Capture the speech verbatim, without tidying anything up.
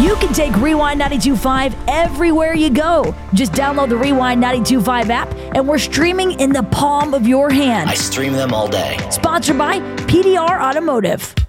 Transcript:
You can take Rewind ninety-two point five everywhere you go. Just download the Rewind ninety-two point five app, and we're streaming in the palm of your hand. I stream them all day. Sponsored by P D R Automotive.